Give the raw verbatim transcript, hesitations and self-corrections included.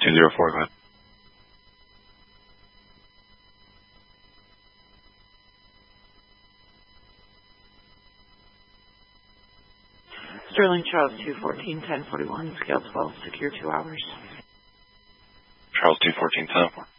two zero four, go ahead. Sterling Charles two fourteen ten forty-one, scale twelve, secure two hours. Charles two fourteen ten.